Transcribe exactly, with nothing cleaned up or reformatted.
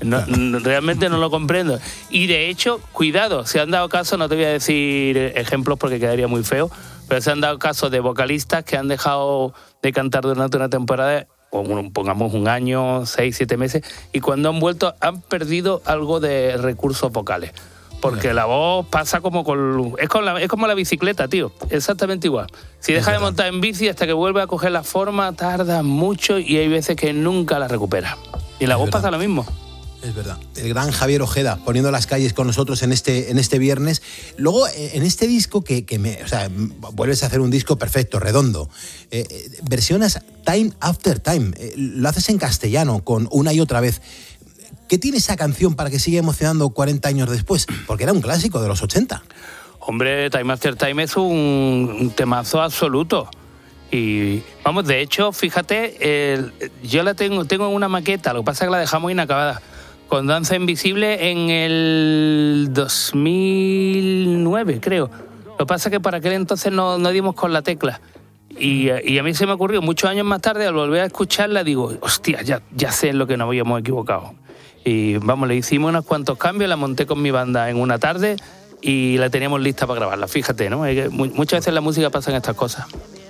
No, no, realmente no lo comprendo. Y de hecho, cuidado, se han dado casos, no te voy a decir ejemplos porque quedaría muy feo, pero se han dado casos de vocalistas que han dejado de cantar durante una temporada, o pongamos un año, seis, siete meses, y cuando han vuelto han perdido algo de recursos vocales. Porque la voz pasa como con... Es, con la, es como la bicicleta, tío. Exactamente igual. Si deja de montar en bici hasta que vuelve a coger la forma, tarda mucho y hay veces que nunca la recupera. Y la Es voz verdad. pasa lo mismo. Es verdad. El gran Javier Ojeda poniendo las calles con nosotros en este, en este viernes. Luego, en este disco que, que me... O sea, vuelves a hacer un disco perfecto, redondo. Eh, versionas Time After Time. Eh, lo haces en castellano, con Una y Otra Vez. ¿Qué tiene esa canción para que siga emocionando cuarenta años después? Porque era un clásico de los ochenta. Hombre, Time After Time es un, un temazo absoluto. Y vamos, de hecho, fíjate, el, yo la tengo, tengo una maqueta, lo que pasa es que la dejamos inacabada, con Danza Invisible en el dos mil nueve, creo. Lo que pasa es que para aquel entonces no, no dimos con la tecla. Y, y a mí se me ocurrió muchos años más tarde, al volver a escucharla, digo, hostia, ya, ya sé en lo que nos habíamos equivocado. Y vamos, le hicimos unos cuantos cambios, la monté con mi banda en una tarde y la teníamos lista para grabarla. Fíjate, ¿no? Muchas veces en la música pasan estas cosas.